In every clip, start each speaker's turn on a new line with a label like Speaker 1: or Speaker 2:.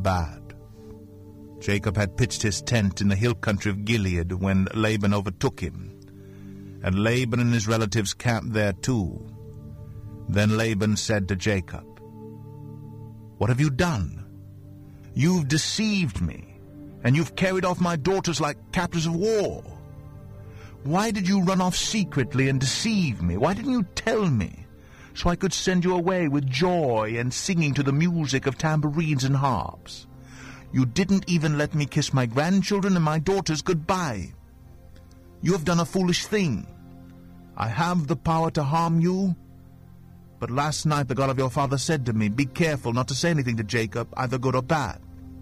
Speaker 1: bad. Jacob had pitched his tent in the hill country of Gilead when Laban overtook him, and Laban and his relatives camped there too. Then Laban said to Jacob, "What have you done? You've deceived me, and you've carried off my daughters like captives of war. Why did you run off secretly and deceive me? Why didn't you tell me, so I could send you away with joy and singing to the music of tambourines and harps? You didn't even let me kiss my grandchildren and my daughters goodbye. You have done a foolish thing. I have the power to harm you. But last night the God of your father said to me, 'Be careful not to say anything to Jacob, either good or bad.'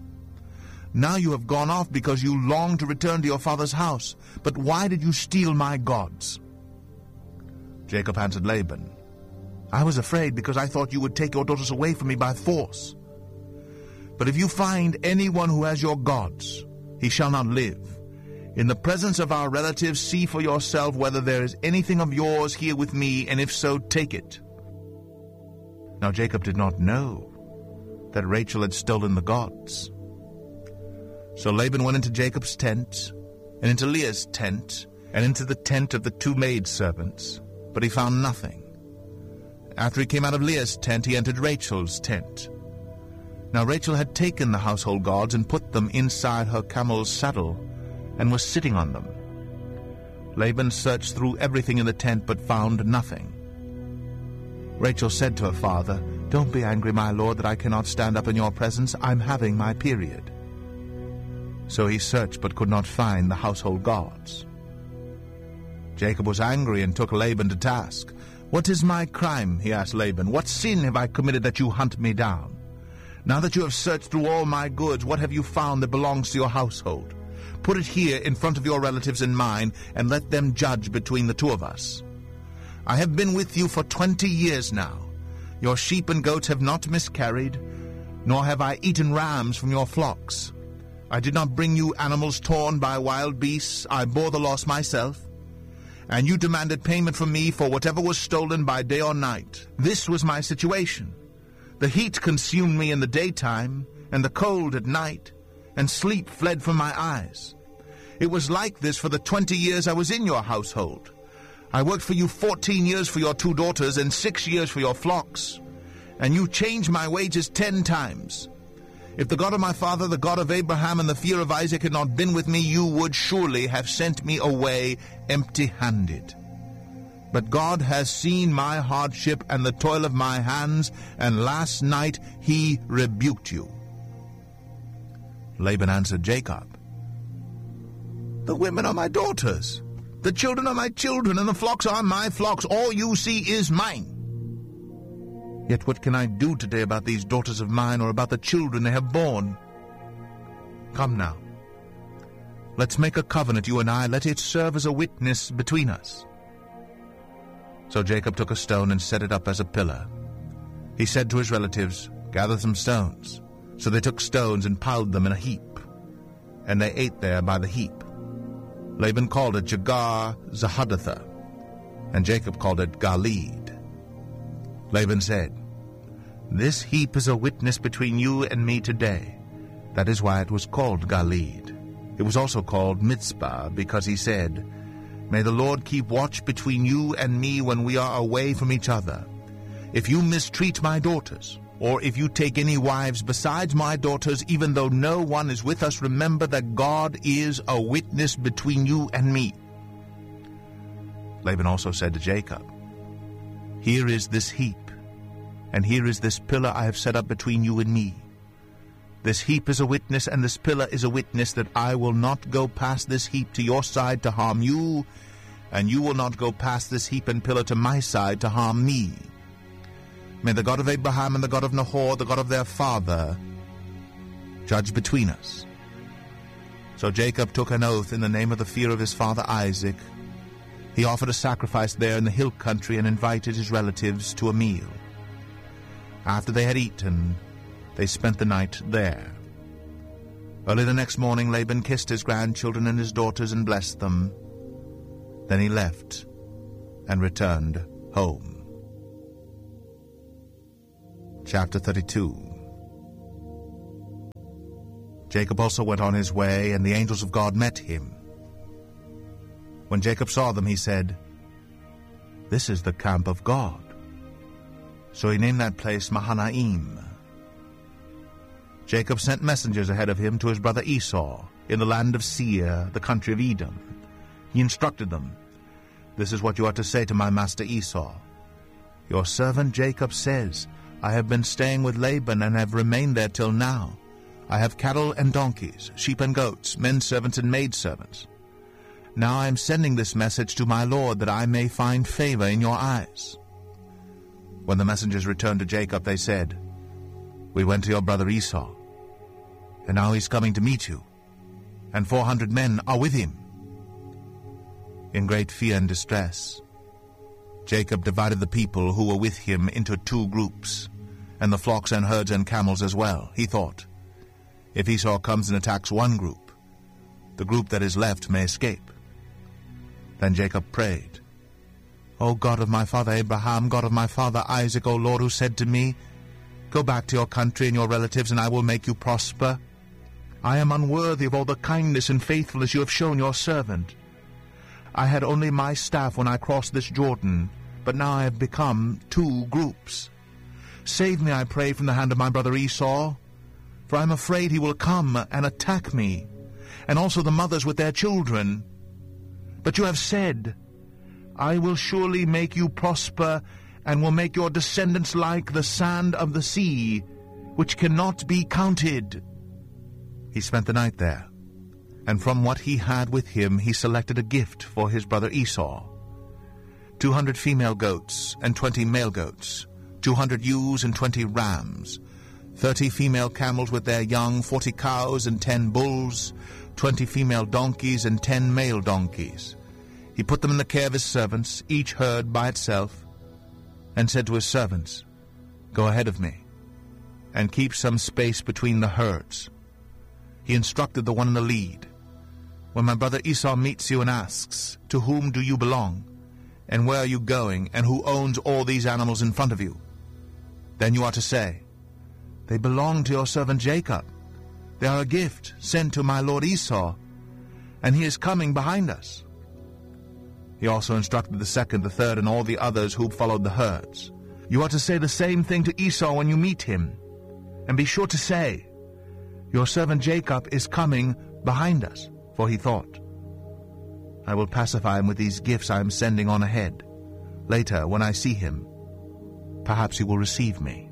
Speaker 1: Now you have gone off because you long to return to your father's house. But why did you steal my gods?" Jacob answered Laban, "I was afraid because I thought you would take your daughters away from me by force. But if you find anyone who has your gods, he shall not live. In the presence of our relatives, see for yourself whether there is anything of yours here with me, and if so, take it." Now Jacob did not know that Rachel had stolen the gods. So Laban went into Jacob's tent, and into Leah's tent, and into the tent of the two maidservants, but he found nothing. After he came out of Leah's tent, he entered Rachel's tent. Now Rachel had taken the household gods and put them inside her camel's saddle, and was sitting on them. Laban searched through everything in the tent, but found nothing. Rachel said to her father, "Don't be angry, my lord, that I cannot stand up in your presence. I'm having my period." So he searched, but could not find the household gods. Jacob was angry and took Laban to task. "What is my crime?" he asked Laban. "What sin have I committed that you hunt me down? Now that you have searched through all my goods, what have you found that belongs to your household? Put it here in front of your relatives and mine, and let them judge between the two of us. I have been with you for 20 years now. Your sheep and goats have not miscarried, nor have I eaten rams from your flocks. I did not bring you animals torn by wild beasts. I bore the loss myself. And you demanded payment from me for whatever was stolen by day or night. This was my situation. The heat consumed me in the daytime, and the cold at night, and sleep fled from my eyes. It was like this for the 20 years I was in your household. I worked for you 14 years for your 2 daughters and 6 years for your flocks, and you changed my wages 10 times. If the God of my father, the God of Abraham, and the fear of Isaac had not been with me, you would surely have sent me away empty-handed. But God has seen my hardship and the toil of my hands, and last night he rebuked you." Laban answered Jacob, "The women are my daughters. The children are my children, and the flocks are my flocks. All you see is mine. Yet what can I do today about these daughters of mine, or about the children they have borne? Come now, let's make a covenant, you and I. Let it serve as a witness between us." So Jacob took a stone and set it up as a pillar. He said to his relatives, "Gather some stones." So they took stones and piled them in a heap, and they ate there by the heap. Laban called it Jegar-Zahadathah, and Jacob called it Galeed. Laban said, "This heap is a witness between you and me today." That is why it was called Galeed. It was also called Mizpah, because he said, "May the Lord keep watch between you and me when we are away from each other. If you mistreat my daughters, or if you take any wives besides my daughters, even though no one is with us, remember that God is a witness between you and me." Laban also said to Jacob, "Here is this heap, and here is this pillar I have set up between you and me. This heap is a witness, and this pillar is a witness that I will not go past this heap to your side to harm you, and you will not go past this heap and pillar to my side to harm me. May the God of Abraham and the God of Nahor, the God of their father, judge between us." So Jacob took an oath in the name of the fear of his father Isaac. He offered a sacrifice there in the hill country and invited his relatives to a meal. After they had eaten, they spent the night there. Early the next morning, Laban kissed his grandchildren and his daughters and blessed them. Then he left and returned home. Chapter 32. Jacob also went on his way, and the angels of God met him. When Jacob saw them, he said, "This is the camp of God." So he named that place Mahanaim. Jacob sent messengers ahead of him to his brother Esau in the land of Seir, the country of Edom. He instructed them, "This is what you are to say to my master Esau. Your servant Jacob says, I have been staying with Laban and have remained there till now. I have cattle and donkeys, sheep and goats, men servants and maidservants. Now I am sending this message to my lord that I may find favor in your eyes." When the messengers returned to Jacob, they said, "We went to your brother Esau, and now he's coming to meet you, and 400 men are with him." In great fear and distress, Jacob divided the people who were with him into 2 groups, and the flocks and herds and camels as well. He thought, if Esau comes and attacks one group, the group that is left may escape. Then Jacob prayed, "O God of my father Abraham, God of my father Isaac, O Lord, who said to me, 'Go back to your country and your relatives, and I will make you prosper,' I am unworthy of all the kindness and faithfulness you have shown your servant. I had only my staff when I crossed this Jordan, but now I have become 2 groups. Save me, I pray, from the hand of my brother Esau, for I am afraid he will come and attack me, and also the mothers with their children. But you have said, I will surely make you prosper, and will make your descendants like the sand of the sea, which cannot be counted." He spent the night there, and from what he had with him he selected a gift for his brother Esau: 200 female goats and 20 male goats, 200 ewes and 20 rams, 30 female camels with their young, 40 cows and 10 bulls, 20 female donkeys and 10 male donkeys. He put them in the care of his servants, each herd by itself, and said to his servants, "Go ahead of me, and keep some space between the herds." He instructed the one in the lead, "When my brother Esau meets you and asks, 'To whom do you belong? And where are you going? And who owns all these animals in front of you?' then you are to say, 'They belong to your servant Jacob. They are a gift sent to my lord Esau, and he is coming behind us.'" He also instructed the second, the third, and all the others who followed the herds, "You are to say the same thing to Esau when you meet him, and be sure to say, 'Your servant Jacob is coming behind us,' for he thought, 'I will pacify him with these gifts I am sending on ahead. Later, when I see him, perhaps he will receive me.'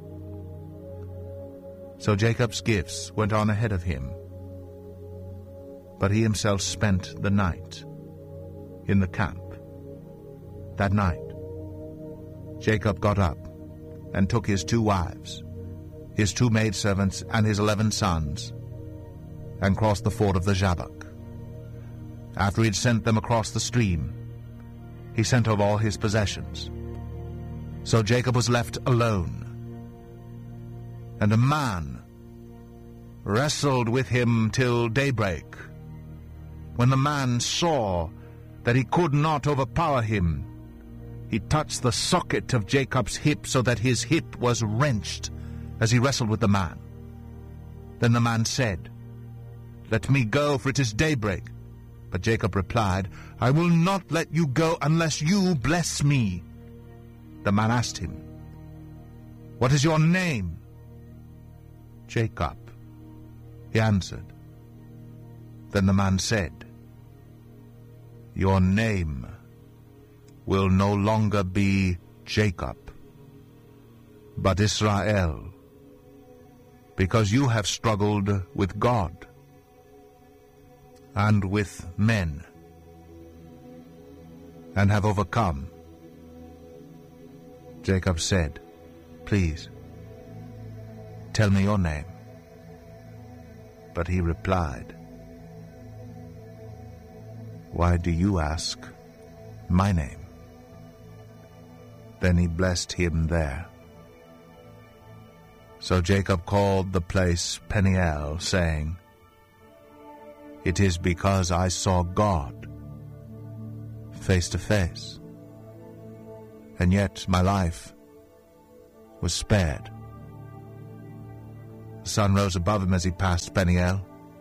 Speaker 1: So Jacob's gifts went on ahead of him, but he himself spent the night in the camp. That night, Jacob got up and took his 2 wives, his 2 maidservants, and his 11 sons, and crossed the ford of the Jabbok. After he had sent them across the stream, he sent over all his possessions. So Jacob was left alone, and a man wrestled with him till daybreak. When the man saw that he could not overpower him, he touched the socket of Jacob's hip so that his hip was wrenched as he wrestled with the man. Then the man said, "Let me go, for it is daybreak." But Jacob replied, "I will not let you go unless you bless me." The man asked him, "What is your name?" "Jacob," he answered. Then the man said, "Your name will no longer be Jacob, but Israel, because you have struggled with God and with men, and have overcome." Jacob said, "Please, tell me your name." But he replied, "Why do you ask my name?" Then he blessed him there. So Jacob called the place Peniel, saying, "It is because I saw God face to face, and yet my life was spared." The sun rose above him as he passed Peniel,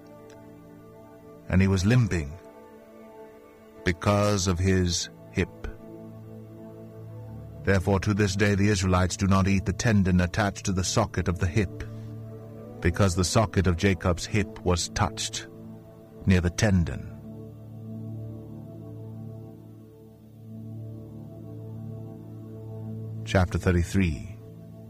Speaker 1: and he was limping because of his hip. Therefore, to this day the Israelites do not eat the tendon attached to the socket of the hip, because the socket of Jacob's hip was touched near the tendon. Chapter 33.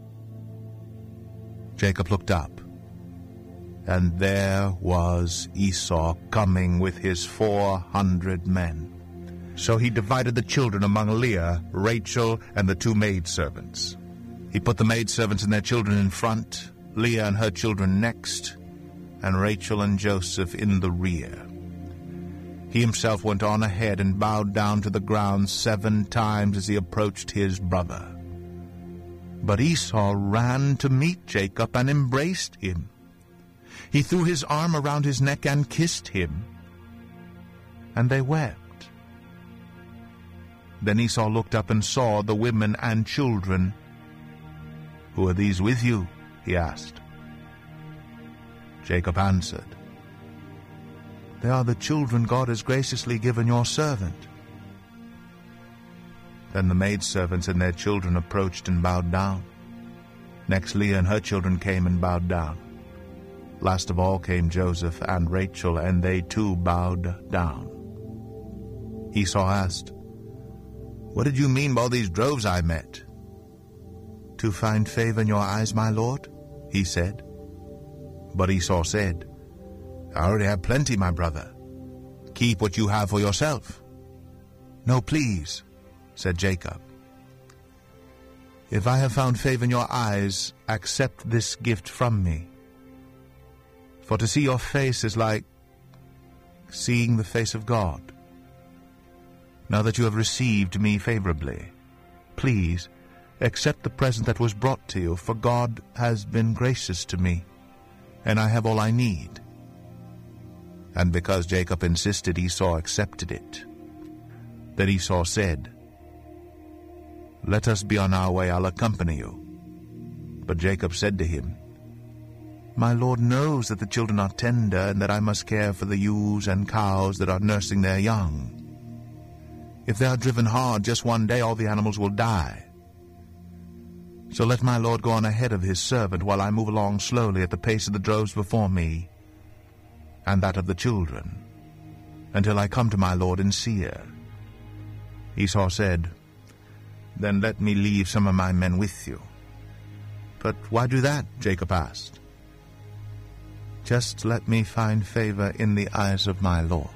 Speaker 1: Jacob looked up, and there was Esau coming with his 400 men. So he divided the children among Leah, Rachel, and the 2 maidservants. He put the maidservants and their children in front, Leah and her children next, and Rachel and Joseph in the rear. He himself went on ahead and bowed down to the ground 7 times as he approached his brother. But Esau ran to meet Jacob and embraced him. He threw his arm around his neck and kissed him, and they wept. Then Esau looked up and saw the women and children. "Who are these with you?" he asked. Jacob answered, "They are the children God has graciously given your servant." Then the maidservants and their children approached and bowed down. Next Leah and her children came and bowed down. Last of all came Joseph and Rachel, and they too bowed down. Esau asked, "What did you mean by all these droves I met?" "To find favor in your eyes, my lord," he said. But Esau said, "I already have plenty, my brother. Keep what you have for yourself." "No, please," said Jacob. "If I have found favor in your eyes, accept this gift from me. For to see your face is like seeing the face of God. Now that you have received me favorably, please accept the present that was brought to you, for God has been gracious to me, and I have all I need." And because Jacob insisted, Esau accepted it. Then Esau said, "Let us be on our way, I'll accompany you." But Jacob said to him, "My lord knows that the children are tender, and that I must care for the ewes and cows that are nursing their young. If they are driven hard just one day, all the animals will die. So let my lord go on ahead of his servant, while I move along slowly at the pace of the droves before me, and that of the children, until I come to my lord in Seir." Esau said, "Then let me leave some of my men with you." "But why do that?" Jacob asked. "Just let me find favor in the eyes of my lord."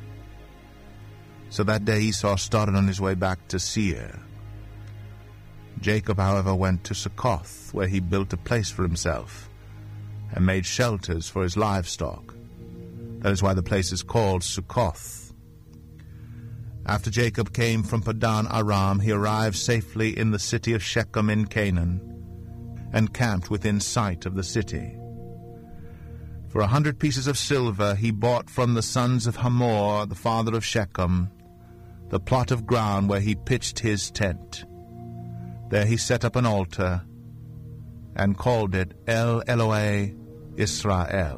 Speaker 1: So that day Esau started on his way back to Seir. Jacob, however, went to Succoth, where he built a place for himself and made shelters for his livestock. That is why the place is called Succoth. After Jacob came from Padan Aram, he arrived safely in the city of Shechem in Canaan and camped within sight of the city. For 100 pieces of silver he bought from the sons of Hamor, the father of Shechem, the plot of ground where he pitched his tent. There he set up an altar and called it El Elohe Israel.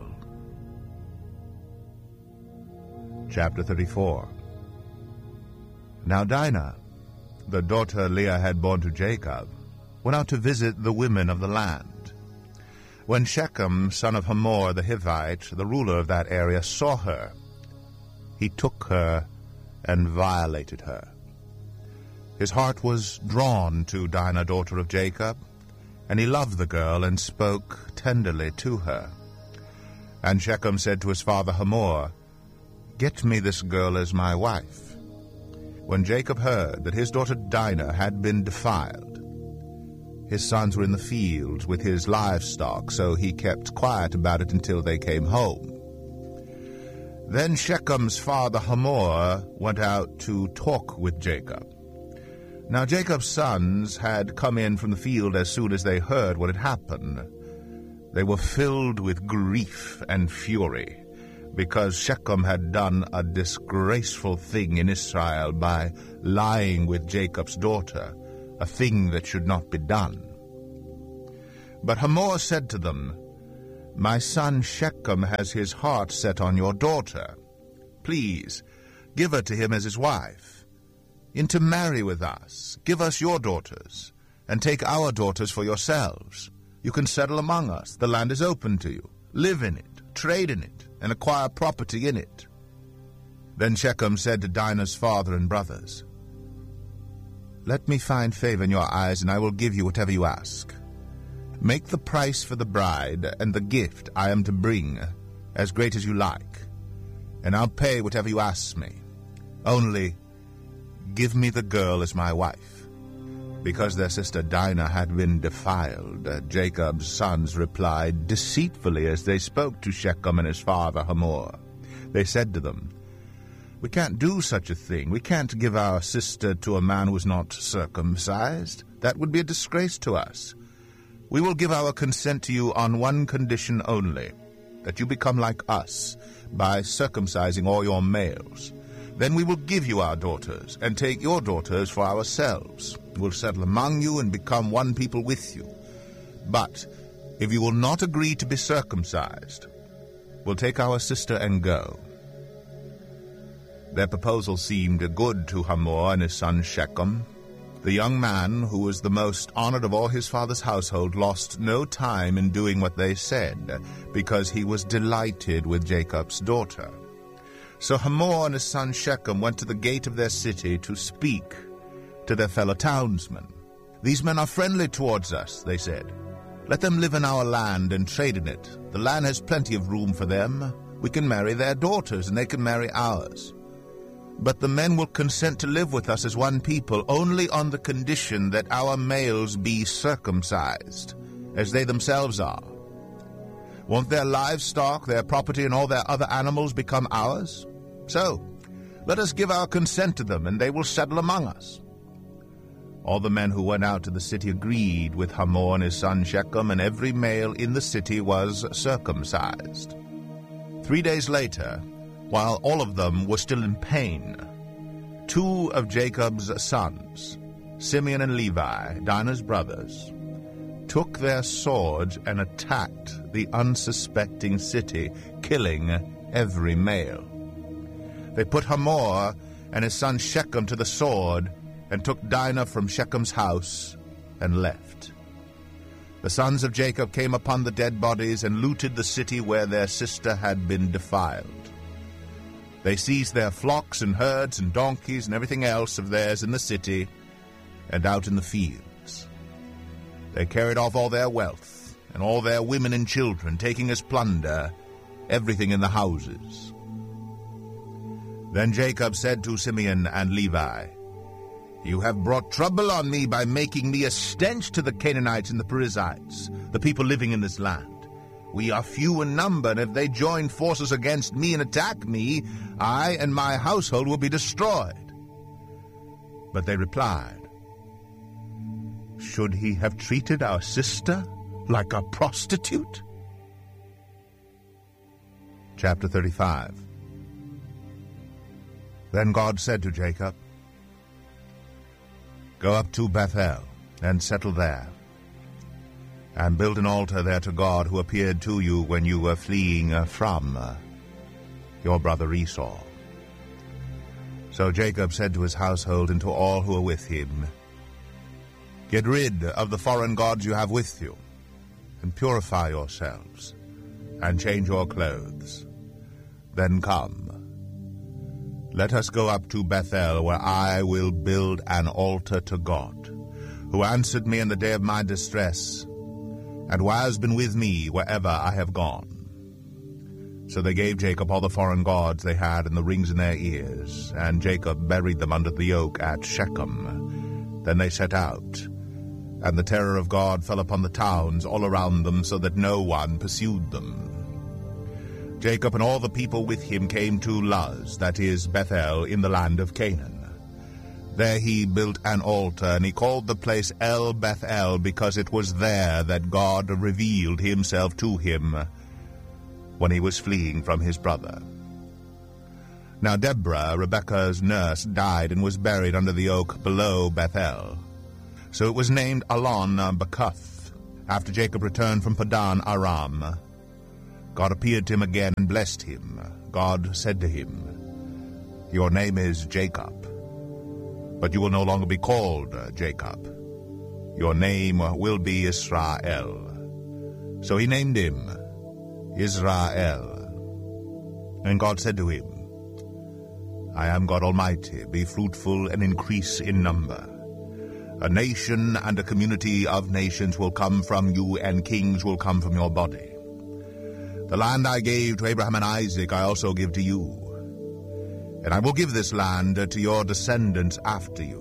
Speaker 1: Chapter 34. Now Dinah, the daughter Leah had borne to Jacob, went out to visit the women of the land. When Shechem, son of Hamor the Hivite, the ruler of that area, saw her, he took her and violated her. His heart was drawn to Dinah, daughter of Jacob, and he loved the girl and spoke tenderly to her. And Shechem said to his father Hamor, "Get me this girl as my wife." When Jacob heard that his daughter Dinah had been defiled, his sons were in the fields with his livestock, so he kept quiet about it until they came home. Then Shechem's father Hamor went out to talk with Jacob. Now Jacob's sons had come in from the field as soon as they heard what had happened. They were filled with grief and fury, because Shechem had done a disgraceful thing in Israel by lying with Jacob's daughter, a thing that should not be done. But Hamor said to them, "My son Shechem has his heart set on your daughter. please, give her to him as his wife. Intermarry with us, give us your daughters, and take our daughters for yourselves. You can settle among us, the land is open to you. Live in it, trade in it, and acquire property in it." Then Shechem said to Dinah's father and brothers, "Let me find favor in your eyes, and I will give you whatever you ask. Make the price for the bride and the gift I am to bring as great as you like, and I'll pay whatever you ask me. Only give me the girl as my wife." Because their sister Dinah had been defiled, Jacob's sons replied deceitfully as they spoke to Shechem and his father Hamor. They said to them, "We can't do such a thing. We can't give our sister to a man who is not circumcised. That would be a disgrace to us. We will give our consent to you on one condition only, that you become like us by circumcising all your males. Then we will give you our daughters, and take your daughters for ourselves. We'll settle among you and become one people with you. But if you will not agree to be circumcised, we'll take our sister and go." Their proposal seemed good to Hamor and his son Shechem. The young man, who was the most honored of all his father's household, lost no time in doing what they said, because he was delighted with Jacob's daughter. So Hamor and his son Shechem went to the gate of their city to speak to their fellow townsmen. "These men are friendly towards us," they said. "Let them live in our land and trade in it. The land has plenty of room for them. We can marry their daughters, and they can marry ours. But the men will consent to live with us as one people, only on the condition that our males be circumcised, as they themselves are. Won't their livestock, their property, and all their other animals become ours? So, let us give our consent to them, and they will settle among us." All the men who went out to the city agreed with Hamor and his son Shechem, and every male in the city was circumcised. 3 days later, while all of them were still in pain, 2 of Jacob's sons, Simeon and Levi, Dinah's brothers, took their swords and attacked the unsuspecting city, killing every male. They put Hamor and his son Shechem to the sword, and took Dinah from Shechem's house and left. The sons of Jacob came upon the dead bodies and looted the city where their sister had been defiled. They seized their flocks and herds and donkeys and everything else of theirs in the city and out in the fields. They carried off all their wealth and all their women and children, taking as plunder everything in the houses. Then Jacob said to Simeon and Levi, "You have brought trouble on me by making me a stench to the Canaanites and the Perizzites, the people living in this land. We are few in number, and if they join forces against me and attack me, I and my household will be destroyed." But they replied, "Should he have treated our sister like a prostitute?" Chapter 35. Then God said to Jacob, "Go up to Bethel and settle there, and build an altar there to God who appeared to you when you were fleeing from your brother Esau." So Jacob said to his household and to all who were with him, "Get rid of the foreign gods you have with you, and purify yourselves, and change your clothes. Then come, let us go up to Bethel, where I will build an altar to God, who answered me in the day of my distress, and who has been with me wherever I have gone." So they gave Jacob all the foreign gods they had and the rings in their ears, and Jacob buried them under the oak at Shechem. Then they set out, and the terror of God fell upon the towns all around them, so that no one pursued them. Jacob and all the people with him came to Luz, that is, Bethel, in the land of Canaan. There he built an altar, and he called the place El Bethel, because it was there that God revealed himself to him when he was fleeing from his brother. Now Deborah, Rebekah's nurse, died and was buried under the oak below Bethel. So it was named Allon Bacuth, after Jacob returned from Padan Aram. God appeared to him again and blessed him. God said to him, Your name is Jacob, but you will no longer be called Jacob. Your name will be Israel. So he named him Israel. And God said to him, I am God Almighty. Be fruitful and increase in number. A nation and a community of nations will come from you, and kings will come from your body. The land I gave to Abraham and Isaac I also give to you, and I will give this land to your descendants after you.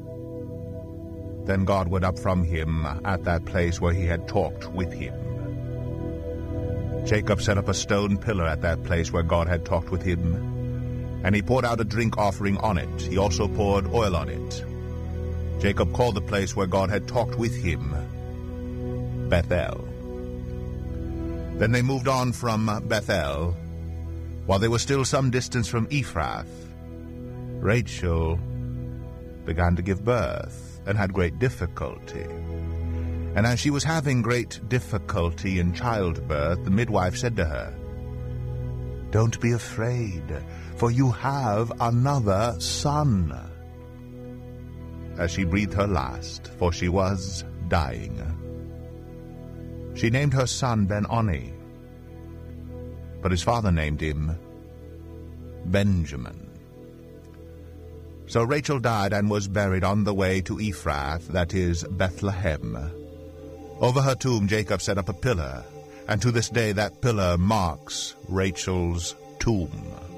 Speaker 1: Then God went up from him at that place where he had talked with him. Jacob set up a stone pillar at that place where God had talked with him, and he poured out a drink offering on it. He also poured oil on it. Jacob called the place where God had talked with him Bethel. Then they moved on from Bethel. While they were still some distance from Ephrath, Rachel began to give birth and had great difficulty. And as she was having great difficulty in childbirth, the midwife said to her, Don't be afraid, for you have another son. As she breathed her last, for she was dying, she named her son Ben-Oni, but his father named him Benjamin. So Rachel died and was buried on the way to Ephrath, that is, Bethlehem. Over her tomb Jacob set up a pillar, and to this day that pillar marks Rachel's tomb.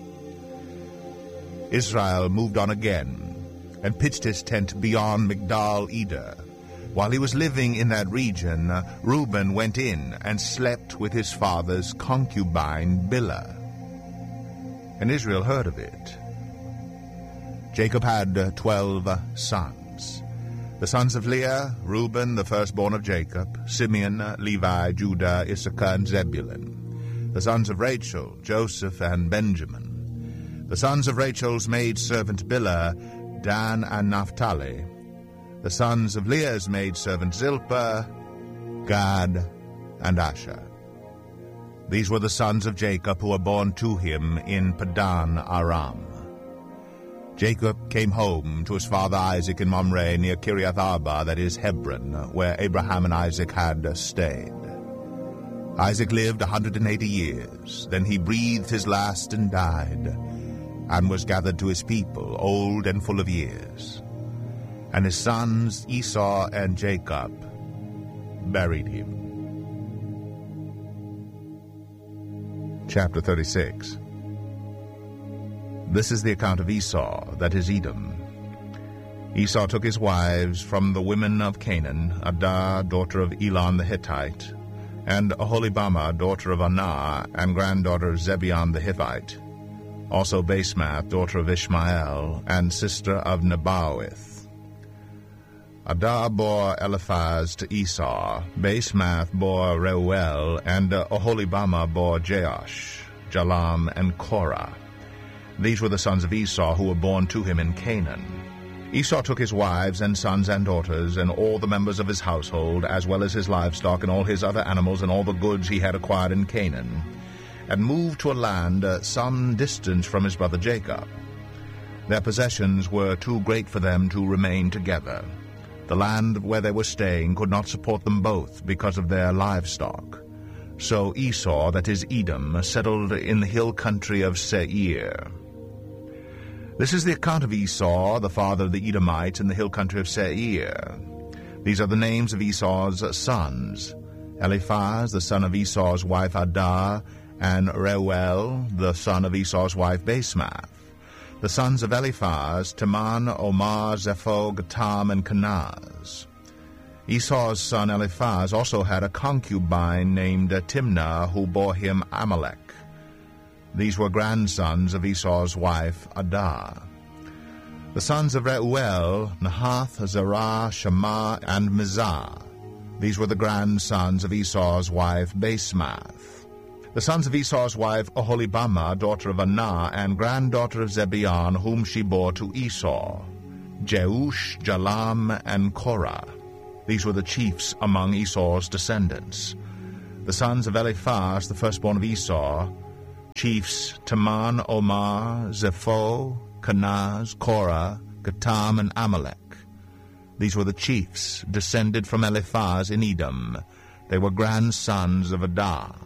Speaker 1: Israel moved on again and pitched his tent beyond Migdal Eder. While he was living in that region, Reuben went in and slept with his father's concubine Bilhah. And Israel heard of it. Jacob had 12 sons. The sons of Leah, Reuben, the firstborn of Jacob, Simeon, Levi, Judah, Issachar, and Zebulun. The sons of Rachel, Joseph, and Benjamin. The sons of Rachel's maidservant Bilhah, Dan and Naphtali. The sons of Leah's maidservant Zilpah, Gad, and Asher. These were the sons of Jacob who were born to him in Padan Aram. Jacob came home to his father Isaac in Mamre near Kiriath Arba, that is Hebron, where Abraham and Isaac had stayed. Isaac lived 180 years. Then he breathed his last and died, and was gathered to his people, old and full of years. And his sons Esau and Jacob buried him. Chapter 36. This is the account of Esau, that is Edom. Esau took his wives from the women of Canaan, Adah, daughter of Elon the Hittite, and Aholibamah, daughter of Anah, and granddaughter of Zebeon the Hivite, also Basemath, daughter of Ishmael, and sister of Nebaioth. Adah bore Eliphaz to Esau, Basemath bore Reuel, and Aholibamah bore Jeush, Jalam, and Korah. These were the sons of Esau who were born to him in Canaan. Esau took his wives and sons and daughters, and all the members of his household, as well as his livestock and all his other animals and all the goods he had acquired in Canaan, and moved to a land some distance from his brother Jacob. Their possessions were too great for them to remain together. The land where they were staying could not support them both because of their livestock. So Esau, that is Edom, settled in the hill country of Seir. This is the account of Esau, the father of the Edomites, in the hill country of Seir. These are the names of Esau's sons: Eliphaz, the son of Esau's wife Adah, and Reuel, the son of Esau's wife Basemath. The sons of Eliphaz, Teman, Omar, Zepho, Gatam, and Kenaz. Esau's son Eliphaz also had a concubine named Timnah, who bore him Amalek. These were grandsons of Esau's wife Adah. The sons of Reuel, Nahath, Zerah, Shammah, and Mizah. These were the grandsons of Esau's wife Basemath. The sons of Esau's wife Aholibamah, daughter of Anah, and granddaughter of Zebeon, whom she bore to Esau: Jeush, Jalam, and Korah. These were the chiefs among Esau's descendants. The sons of Eliphaz, the firstborn of Esau: chiefs Teman, Omar, Zepho, Kenaz, Korah, Gatam, and Amalek. These were the chiefs descended from Eliphaz in Edom. They were grandsons of Adah.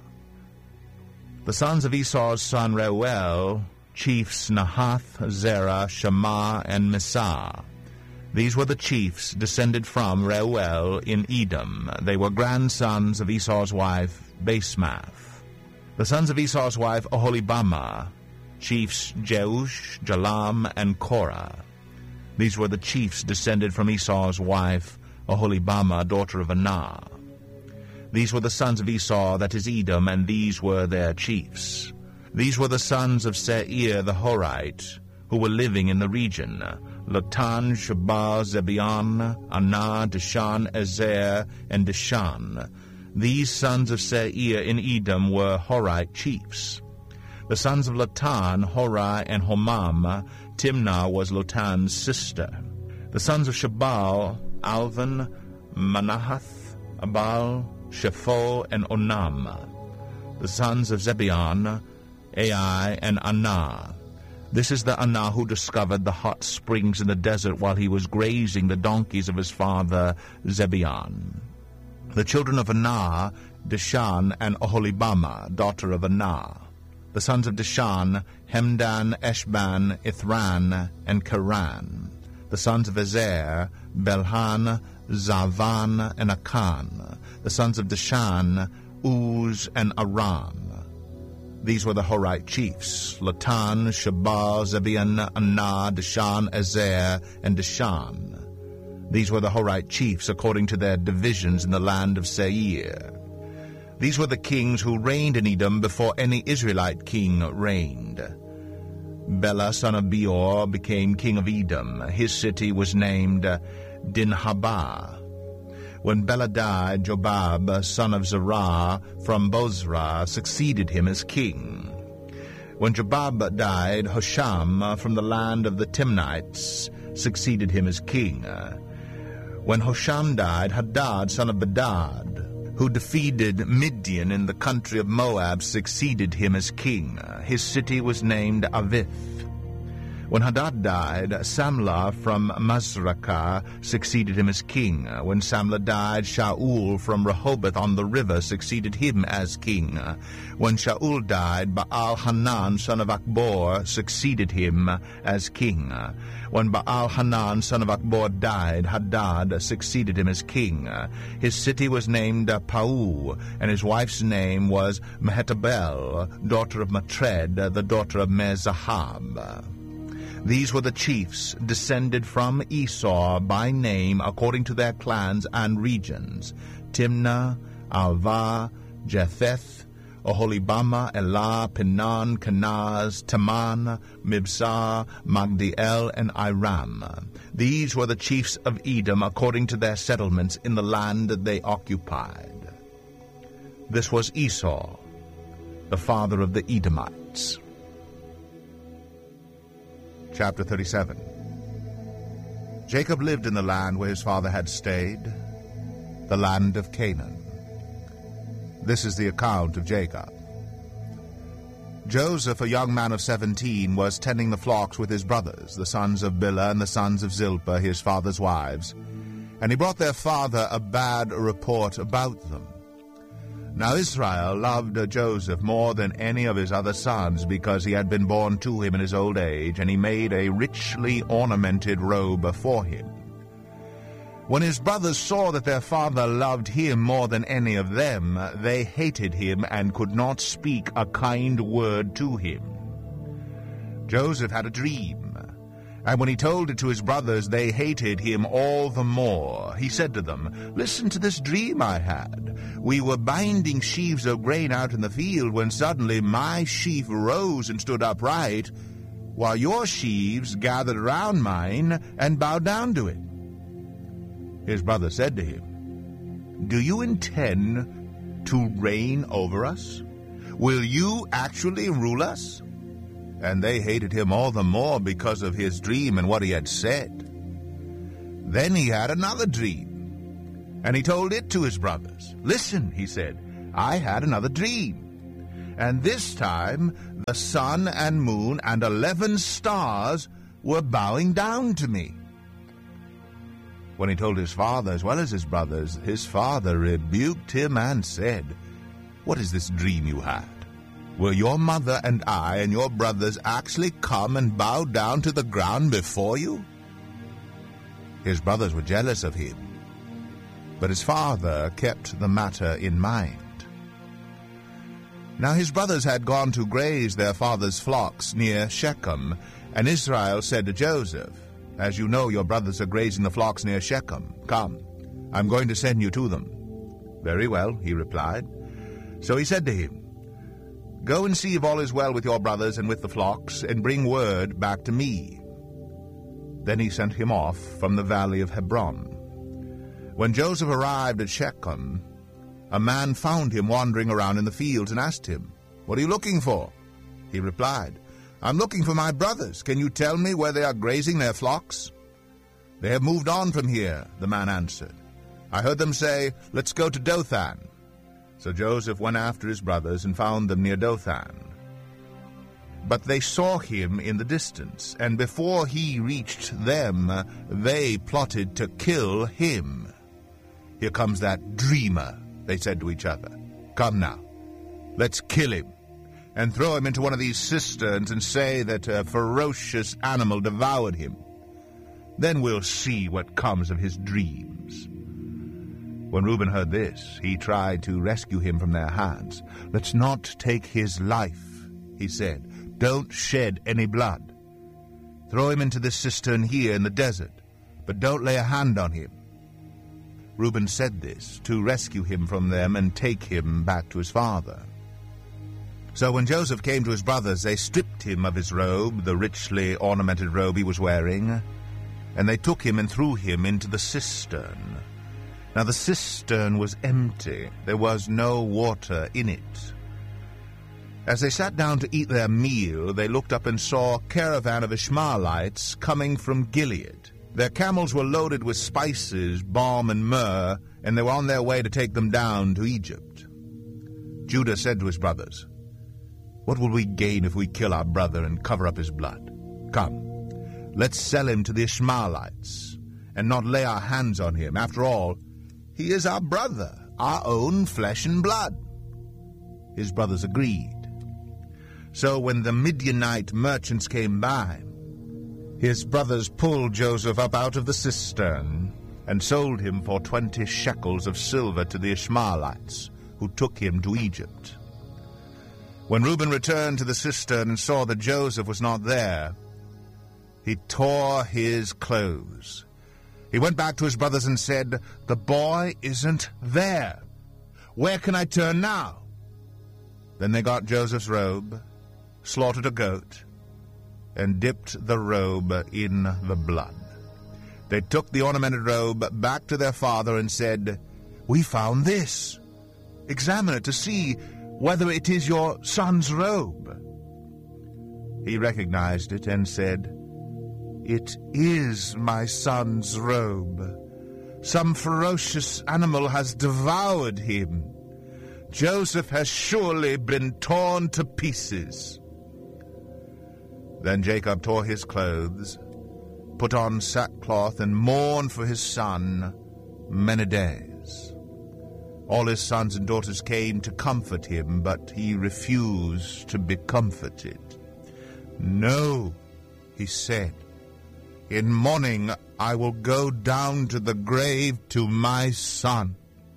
Speaker 1: The sons of Esau's son Reuel, chiefs Nahath, Zerah, Shammah, and Missah. These were the chiefs descended from Reuel in Edom. They were grandsons of Esau's wife Basemath. The sons of Esau's wife Oholibamah, chiefs Jeush, Jalam, and Korah. These were the chiefs descended from Esau's wife Oholibamah, daughter of Anah. These were the sons of Esau, that is Edom, and these were their chiefs. These were the sons of Seir the Horite, who were living in the region: Lotan, Shobal, Zebeon, Anah, Dishan, Ezer, and Dishan. These sons of Seir in Edom were Horite chiefs. The sons of Lotan, Horah, and Homam. Timnah was Lotan's sister. The sons of Shobal, Alvan, Manahath, Abal, Shepho, and Onam. The sons of Zebeon, Ai, and Anah. This is the Anah who discovered the hot springs in the desert while he was grazing the donkeys of his father Zebeon. The children of Anah, Dishan, and Oholibamah, daughter of Anah. The sons of Dishan, Hemdan, Eshban, Ithran, and Karan. The sons of Ezer, Belhan, Zavan, and Akan. The sons of Dishan, Uz, and Aram. These were the Horite chiefs: Lotan, Shobal, Zebeon, Anah, Dishan, Ezer, and Dishan. These were the Horite chiefs according to their divisions in the land of Seir. These were the kings who reigned in Edom before any Israelite king reigned. Bela, son of Beor, became king of Edom. His city was named Dinhabah. When Bela died, Jobab, son of Zerah, from Bozrah, succeeded him as king. When Jobab died, Hosham, from the land of the Timnites, succeeded him as king. When Hosham died, Hadad, son of Bedad, who defeated Midian in the country of Moab, succeeded him as king. His city was named Avith. When Hadad died, Samlah from Masrekah succeeded him as king. When Samlah died, Shaul from Rehoboth on the river succeeded him as king. When Shaul died, Baal-Hanan, son of Akbor, succeeded him as king. When Baal-Hanan, son of Akbor, died, Hadad succeeded him as king. His city was named Pau, and his wife's name was Mehetabel, daughter of Matred, the daughter of Mezahab. These were the chiefs descended from Esau by name according to their clans and regions: Timnah, Alvah, Jetheth, Oholibamah, Elah, Pinan, Kenaz, Taman, Mibsar, Magdiel, and Iram. These were the chiefs of Edom according to their settlements in the land they occupied. This was Esau, the father of the Edomites. Chapter 37. Jacob lived in the land where his father had stayed, the land of Canaan. This is the account of Jacob. Joseph, a young man of 17, was tending the flocks with his brothers, the sons of Bilhah and the sons of Zilpah, his father's wives, and he brought their father a bad report about them. Now Israel loved Joseph more than any of his other sons, because he had been born to him in his old age, and he made a richly ornamented robe for him. When his brothers saw that their father loved him more than any of them, they hated him and could not speak a kind word to him. Joseph had a dream, and when he told it to his brothers, they hated him all the more. He said to them, "Listen to this dream I had. We were binding sheaves of grain out in the field when suddenly my sheaf rose and stood upright, while your sheaves gathered around mine and bowed down to it." His brother said to him, "Do you intend to reign over us? Will you actually rule us?" And they hated him all the more because of his dream and what he had said. Then he had another dream, and he told it to his brothers. "Listen," he said, "I had another dream. And this time the sun and moon and 11 stars were bowing down to me." When he told his father as well as his brothers, his father rebuked him and said, "What is this dream you had? Will your mother and I and your brothers actually come and bow down to the ground before you?" His brothers were jealous of him, but his father kept the matter in mind. Now his brothers had gone to graze their father's flocks near Shechem, and Israel said to Joseph, "As you know, your brothers are grazing the flocks near Shechem. Come, I'm going to send you to them." "Very well," he replied. So he said to him, "Go and see if all is well with your brothers and with the flocks, and bring word back to me." Then he sent him off from the valley of Hebron. When Joseph arrived at Shechem, a man found him wandering around in the fields and asked him, "What are you looking for?" He replied, "I'm looking for my brothers. Can you tell me where they are grazing their flocks?" "They have moved on from here," the man answered. "I heard them say, 'Let's go to Dothan.'" So Joseph went after his brothers and found them near Dothan. But they saw him in the distance, and before he reached them, they plotted to kill him. "Here comes that dreamer," they said to each other. "Come now, let's kill him, and throw him into one of these cisterns and say that a ferocious animal devoured him. Then we'll see what comes of his dreams." When Reuben heard this, he tried to rescue him from their hands. "Let's not take his life," he said. "Don't shed any blood. Throw him into this cistern here in the desert, but don't lay a hand on him." Reuben said this to rescue him from them and take him back to his father. So when Joseph came to his brothers, they stripped him of his robe, the richly ornamented robe he was wearing, and they took him and threw him into the cistern. Now the cistern was empty. There was no water in it. As they sat down to eat their meal, they looked up and saw a caravan of Ishmaelites coming from Gilead. Their camels were loaded with spices, balm, and myrrh, and they were on their way to take them down to Egypt. Judah said to his brothers, "What will we gain if we kill our brother and cover up his blood? Come, let's sell him to the Ishmaelites and not lay our hands on him. After all, he is our brother, our own flesh and blood." His brothers agreed. So when the Midianite merchants came by, his brothers pulled Joseph up out of the cistern and sold him for 20 shekels of silver to the Ishmaelites, who took him to Egypt. When Reuben returned to the cistern and saw that Joseph was not there, he tore his clothes. He went back to his brothers and said, "The boy isn't there. Where can I turn now?" Then they got Joseph's robe, slaughtered a goat, and dipped the robe in the blood. They took the ornamented robe back to their father and said, "We found this. Examine it to see whether it is your son's robe." He recognized it and said, "It is my son's robe. Some ferocious animal has devoured him. Joseph has surely been torn to pieces." Then Jacob tore his clothes, put on sackcloth, and mourned for his son many days. All his sons and daughters came to comfort him, but he refused to be comforted. "No," he said, "in mourning I will go down to the grave to my son."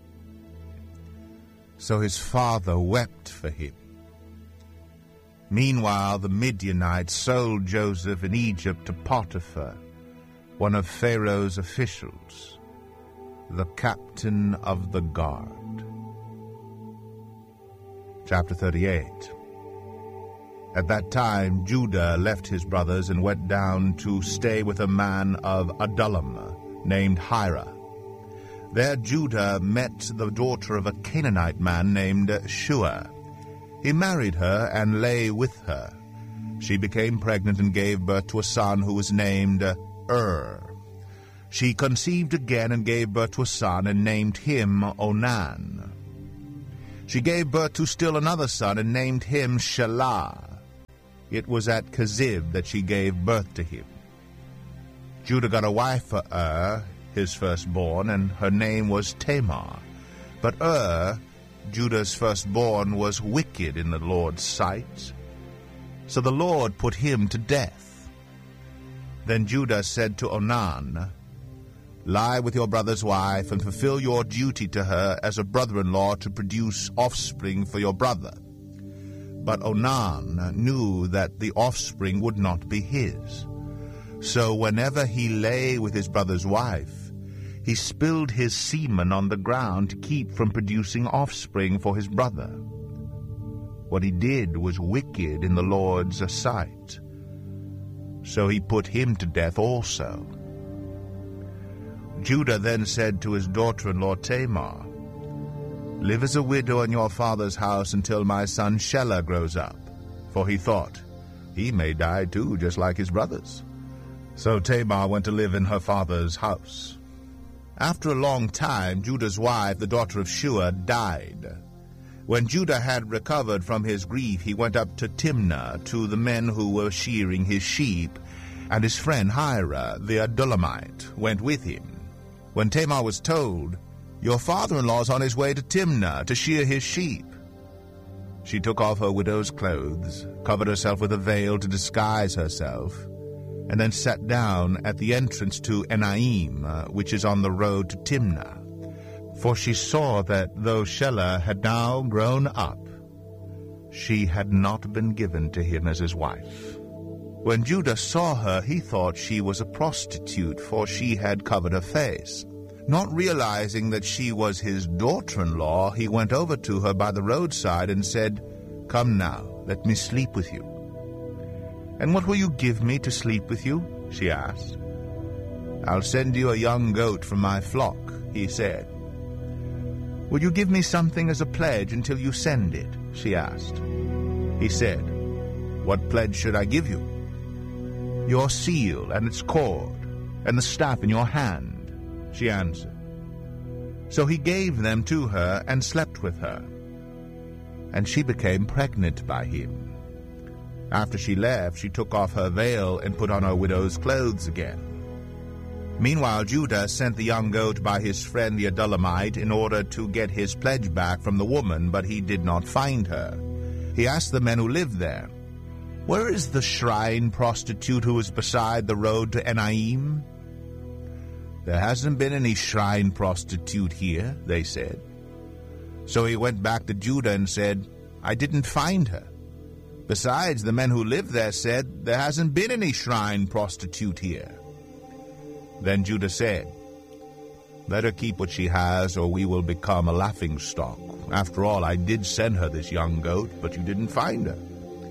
Speaker 1: So his father wept for him. Meanwhile, the Midianites sold Joseph in Egypt to Potiphar, one of Pharaoh's officials, the captain of the guard. Chapter 38. At that time, Judah left his brothers and went down to stay with a man of Adullam named Hira. There Judah met the daughter of a Canaanite man named Shua. He married her and lay with her. She became pregnant and gave birth to a son who was named She conceived again and gave birth to a son and named him Onan. She gave birth to still another son and named him Shelah. It was at Kezib that she gave birth to him. Judah got a wife for his firstborn, and her name was Tamar. But Judah's firstborn, was wicked in the Lord's sight. So the Lord put him to death. Then Judah said to Onan, "Lie with your brother's wife, and fulfill your duty to her as a brother-in-law to produce offspring for your brother." But Onan knew that the offspring would not be his. So whenever he lay with his brother's wife, he spilled his semen on the ground to keep from producing offspring for his brother. What he did was wicked in the Lord's sight. So he put him to death also. Judah then said to his daughter-in-law Tamar, "Live as a widow in your father's house until my son Shelah grows up." For he thought, he may die too, just like his brothers. So Tamar went to live in her father's house. After a long time, Judah's wife, the daughter of Shua, died. When Judah had recovered from his grief, he went up to Timnah to the men who were shearing his sheep, and his friend Hira, the Adullamite, went with him. When Tamar was told, "Your father-in-law is on his way to Timnah to shear his sheep," she took off her widow's clothes, covered herself with a veil to disguise herself, and then sat down at the entrance to Enaim, which is on the road to Timnah. For she saw that though Shelah had now grown up, she had not been given to him as his wife. When Judah saw her, he thought she was a prostitute, for she had covered her face. Not realizing that she was his daughter-in-law, he went over to her by the roadside and said, "Come now, let me sleep with you." "And what will you give me to sleep with you?" she asked. "I'll send you a young goat from my flock," he said. "Will you give me something as a pledge until you send it?" she asked. He said, "What pledge should I give you?" "Your seal and its cord, and the staff in your hand," she answered. So he gave them to her and slept with her, and she became pregnant by him. After she left, she took off her veil and put on her widow's clothes again. Meanwhile, Judah sent the young goat by his friend the Adullamite in order to get his pledge back from the woman, but he did not find her. He asked the men who lived there, "Where is the shrine prostitute who is beside the road to Enaim?" "There hasn't been any shrine prostitute here," they said. So he went back to Judah and said, "I didn't find her. Besides, the men who live there said, there hasn't been any shrine prostitute here." Then Judah said, "Let her keep what she has, or we will become a laughingstock. After all, I did send her this young goat, but you didn't find her."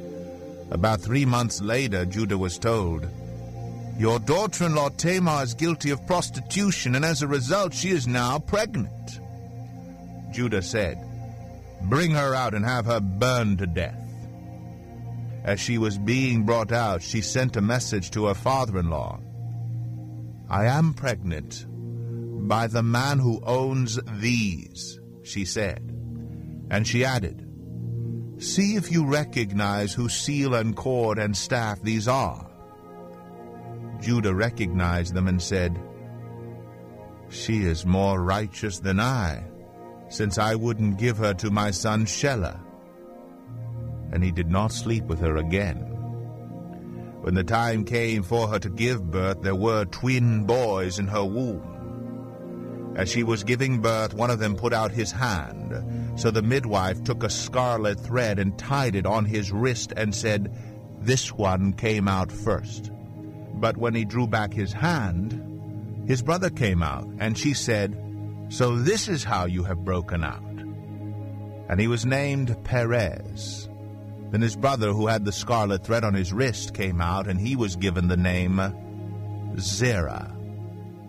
Speaker 1: About 3 months later, Judah was told, "Your daughter-in-law Tamar is guilty of prostitution, and as a result she is now pregnant." Judah said, "Bring her out and have her burned to death." As she was being brought out, she sent a message to her father-in-law. "I am pregnant by the man who owns these," she said. And she added, "See if you recognize whose seal and cord and staff these are." Judah recognized them and said, "She is more righteous than I, since I wouldn't give her to my son Shelah." And he did not sleep with her again. When the time came for her to give birth, there were twin boys in her womb. As she was giving birth, one of them put out his hand. So the midwife took a scarlet thread and tied it on his wrist and said, "This one came out first." But when he drew back his hand, his brother came out, and she said, "So this is how you have broken out." And he was named Perez. Then his brother, who had the scarlet thread on his wrist, came out, and he was given the name Zerah.